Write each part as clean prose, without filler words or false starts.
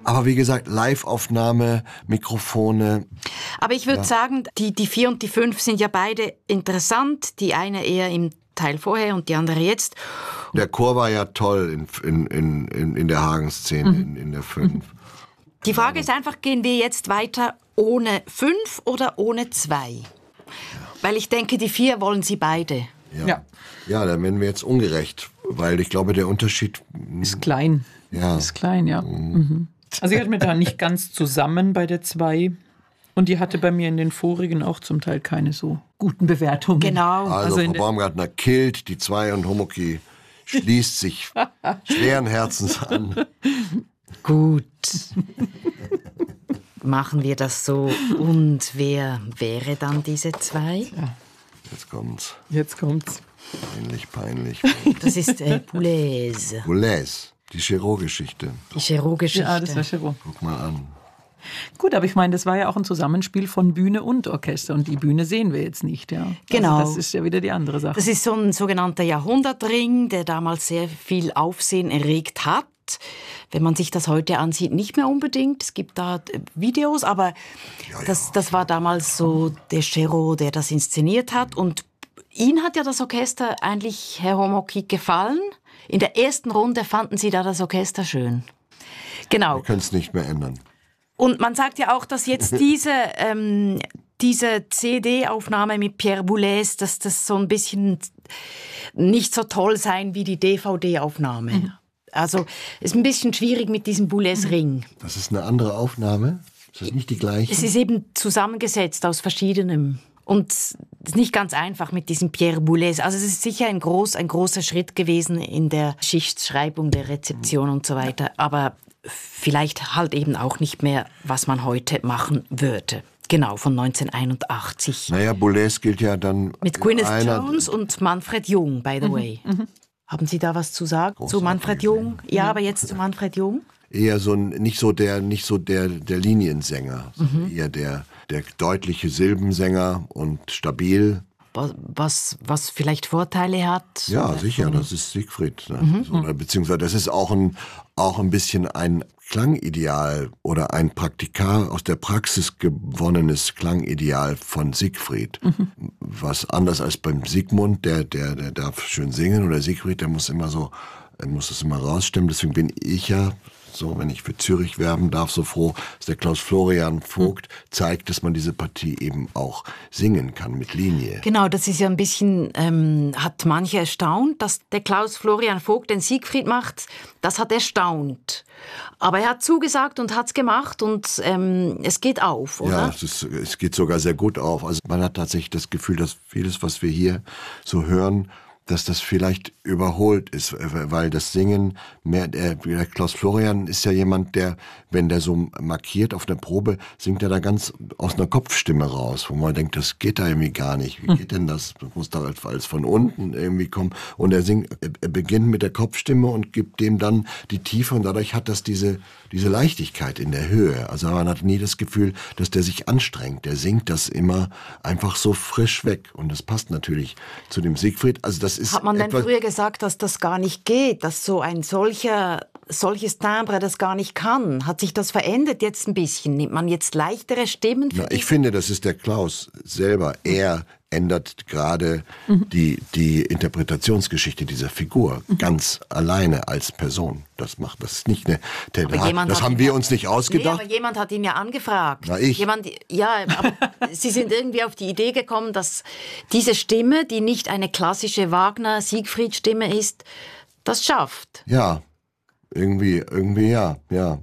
Aber wie gesagt, Live-Aufnahme, Mikrofone. Aber ich würde sagen, die 4 und die 5 sind ja beide interessant. Die eine eher im Teil vorher und die andere jetzt. Der Chor war ja toll in der Hagen-Szene, in der 5. Die Frage ist einfach, gehen wir jetzt weiter ohne 5 oder ohne 2? Weil ich denke, die 4 wollen sie beide. Ja, dann werden wir jetzt ungerecht, weil ich glaube, der Unterschied ist klein. Ja. Ist klein, ja. Also ich hatte mir da nicht ganz zusammen bei der 2. Und die hatte bei mir in den vorigen auch zum Teil keine so guten Bewertungen. Genau. Also Frau Baumgartner killt die 2 und Homoki schließt sich schweren Herzens an. Gut. Machen wir das so. Und wer wäre dann diese 2? Ja. Jetzt kommt's. Peinlich. Das ist Boulez. Boulez, die Chéreau-Geschichte. Ja, das war Chéreau. Guck mal an. Gut, aber ich meine, das war ja auch ein Zusammenspiel von Bühne und Orchester. Und die Bühne sehen wir jetzt nicht, ja. Genau. Also das ist ja wieder die andere Sache. Das ist so ein sogenannter Jahrhundertring, der damals sehr viel Aufsehen erregt hat. Wenn man sich das heute ansieht, nicht mehr unbedingt. Es gibt da Videos, aber das war damals so der Chéreau, der das inszeniert hat. Und Ihnen hat ja das Orchester eigentlich, Herr Homoki, gefallen. In der ersten Runde fanden Sie da das Orchester schön. Genau. Wir können es nicht mehr ändern. Und man sagt ja auch, dass jetzt diese CD-Aufnahme mit Pierre Boulez, dass das so ein bisschen nicht so toll sein wie die DVD-Aufnahme. Also es ist ein bisschen schwierig mit diesem Boulez-Ring. Das ist eine andere Aufnahme? Ist das nicht die gleiche? Es ist eben zusammengesetzt aus verschiedenem. Und es ist nicht ganz einfach mit diesem Pierre Boulez. Also es ist sicher ein großer Schritt gewesen in der Schichtschreibung, der Rezeption und so weiter. Aber vielleicht halt eben auch nicht mehr, was man heute machen würde. Genau, von 1981. Naja, Boulez gilt ja dann... Mit Gwyneth Jones und Manfred Jung, by the way. Haben Sie da was zu sagen zu Manfred Jung? Ja, aber jetzt zu Manfred Jung? Eher so nicht so der Liniensänger, eher der deutliche Silbensänger und stabil. Was vielleicht Vorteile hat? Ja, sicher, das ist Siegfried. Ne? Beziehungsweise das ist auch ein bisschen ein Klangideal oder ein Praktikar aus der Praxis gewonnenes Klangideal von Siegfried. Was anders als beim Sigmund, der darf schön singen, oder Siegfried, der muss das immer rausstimmen. Deswegen bin ich ja so, wenn ich für Zürich werben darf, so froh, dass der Klaus Florian Vogt zeigt, dass man diese Partie eben auch singen kann mit Linie. Genau, das ist ja ein bisschen, hat manche erstaunt, dass der Klaus Florian Vogt den Siegfried macht. Das hat erstaunt. Aber er hat zugesagt und hat's gemacht und es geht auf, oder? Ja, es geht sogar sehr gut auf. Also man hat tatsächlich das Gefühl, dass vieles, was wir hier so hören, dass das vielleicht überholt ist, weil das Singen mehr, der Klaus Florian ist ja jemand, der, wenn der so markiert auf der Probe, singt er da ganz aus einer Kopfstimme raus, wo man denkt, das geht da irgendwie gar nicht. Wie geht denn das? Das muss da alles von unten irgendwie kommen. Und er beginnt mit der Kopfstimme und gibt dem dann die Tiefe und dadurch hat das diese Leichtigkeit in der Höhe. Also man hat nie das Gefühl, dass der sich anstrengt. Der singt das immer einfach so frisch weg und das passt natürlich zu dem Siegfried. Also das ist hat man denn früher gesagt, dass das gar nicht geht, dass so ein solches Timbre das gar nicht kann? Hat sich das verändert jetzt ein bisschen? Nimmt man jetzt leichtere Stimmen? Ich finde, das ist der Klaus selber. Er ändert gerade die Interpretationsgeschichte dieser Figur ganz alleine als Person. Das ist nicht eine das haben wir uns nicht ausgedacht. Nee, aber jemand hat ihn ja angefragt. Na, ich. Aber Sie sind irgendwie auf die Idee gekommen, dass diese Stimme, die nicht eine klassische Wagner-Siegfried-Stimme ist, das schafft. Ja, irgendwie ja.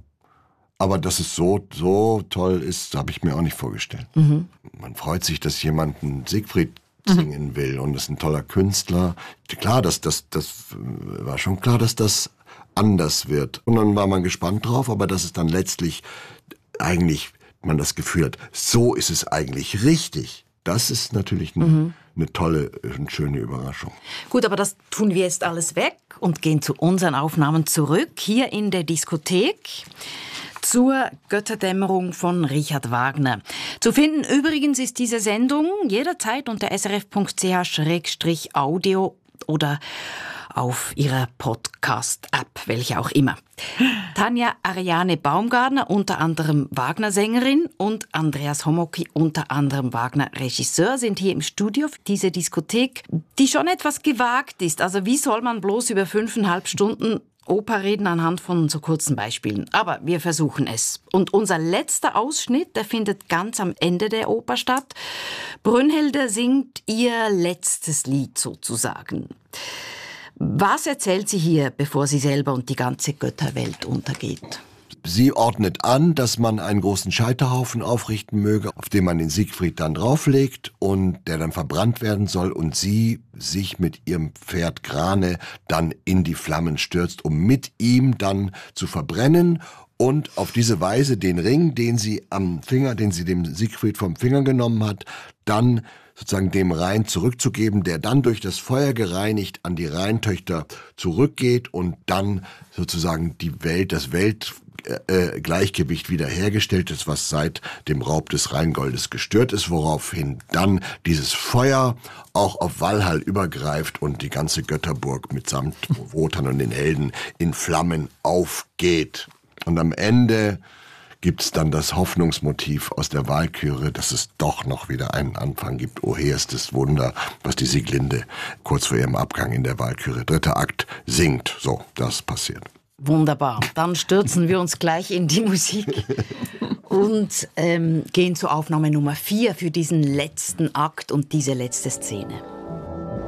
Aber dass es so toll ist, habe ich mir auch nicht vorgestellt. Man freut sich, dass jemand einen Siegfried singen will und ist ein toller Künstler. Klar, das war schon klar, dass das anders wird. Und dann war man gespannt drauf, aber dass es dann letztlich eigentlich man das Gefühl hat, so ist es eigentlich richtig. Das ist natürlich eine tolle und schöne Überraschung. Gut, aber das tun wir jetzt alles weg und gehen zu unseren Aufnahmen zurück, hier in der Diskothek. Zur Götterdämmerung von Richard Wagner. Zu finden übrigens ist diese Sendung jederzeit unter srf.ch/audio oder auf Ihrer Podcast-App, welche auch immer. Tanja Ariane Baumgartner, unter anderem Wagner-Sängerin, und Andreas Homolki, unter anderem Wagner-Regisseur, sind hier im Studio für diese Diskothek, die schon etwas gewagt ist. Also wie soll man bloß über 5,5 Stunden Oper reden anhand von so kurzen Beispielen? Aber wir versuchen es. Und unser letzter Ausschnitt, der findet ganz am Ende der Oper statt. Brünnhilde singt ihr letztes Lied sozusagen. Was erzählt sie hier, bevor sie selber und die ganze Götterwelt untergeht? Sie ordnet an, dass man einen großen Scheiterhaufen aufrichten möge, auf dem man den Siegfried dann drauflegt und der dann verbrannt werden soll und sie sich mit ihrem Pferd Grane dann in die Flammen stürzt, um mit ihm dann zu verbrennen und auf diese Weise den Ring, den sie am Finger, den sie dem Siegfried vom Finger genommen hat, dann sozusagen dem Rhein zurückzugeben, der dann durch das Feuer gereinigt an die Rheintöchter zurückgeht und dann sozusagen die Welt, das Weltgleichgewicht wiederhergestellt ist, was seit dem Raub des Rheingoldes gestört ist, woraufhin dann dieses Feuer auch auf Walhall übergreift und die ganze Götterburg mitsamt Wotan und den Helden in Flammen aufgeht. Und am Ende gibt's dann das Hoffnungsmotiv aus der Walküre, dass es doch noch wieder einen Anfang gibt. O hehrstes Wunder, was die Sieglinde kurz vor ihrem Abgang in der Walküre, 3. Akt, singt. So, das passiert. Wunderbar. Dann stürzen wir uns gleich in die Musik und gehen zur Aufnahme Nummer 4 für diesen letzten Akt und diese letzte Szene.